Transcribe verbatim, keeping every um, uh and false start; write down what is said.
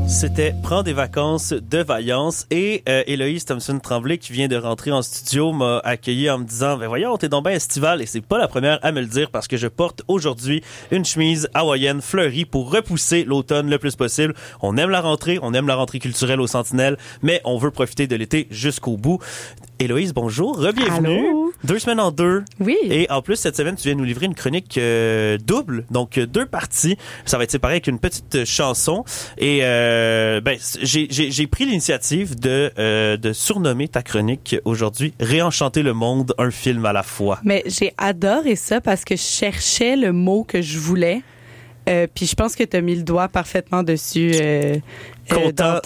C'était Prends des vacances de vaillance et euh, Héloïse Thompson-Tremblay qui vient de rentrer en studio m'a accueilli en me disant ben voyons t'es donc bien estival et c'est pas la première à me le dire parce que je porte aujourd'hui une chemise hawaïenne fleurie pour repousser l'automne le plus possible. On aime la rentrée, on aime la rentrée culturelle au Sentinelle, mais on veut profiter de l'été jusqu'au bout. Héloïse, bonjour, re-bienvenue. Allô? Deux semaines en deux. Oui. Et en plus, cette semaine, tu viens nous livrer une chronique euh, double, donc deux parties. Ça va être séparé avec une petite chanson. Et euh, ben, j'ai, j'ai, j'ai pris l'initiative de, euh, de surnommer ta chronique aujourd'hui « Réenchanter le monde, un film à la fois ». Mais j'ai adoré ça parce que je cherchais le mot que je voulais. Euh, puis je pense que tu as mis le doigt parfaitement dessus. Euh, Content, euh,